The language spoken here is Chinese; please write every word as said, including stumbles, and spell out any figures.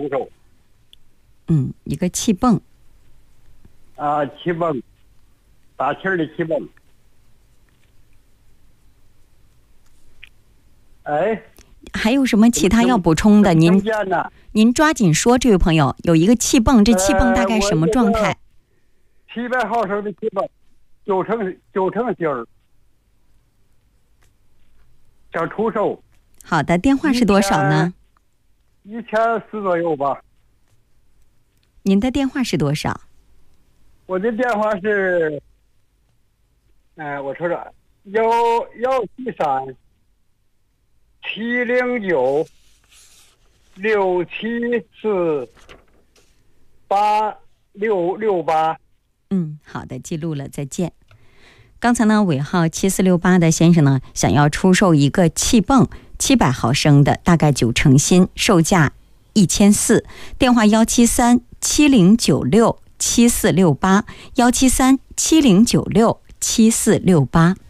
出售。 嗯，一个气泵。 啊，气泵，打气儿的气泵。哎， 还有什么其他要补充的？您您抓紧说，这位朋友，有一个气泵，这气泵大概什么状态？ 七百毫升的气泵，九成九成芯儿，想出售。 好的，电话是多少呢？ 一千四左右吧。 您的电话是多少？ 我的电话是，哎，我说说，幺幺七三七零九六七四八六六八。 嗯，好的，记录了，再见。刚才呢，尾号七四六八的先生呢，想要出售一个气泵，七百毫升的，大概九成新，售价一千四。电话幺七三七零九六七四六八，幺七三七零九六七四六八。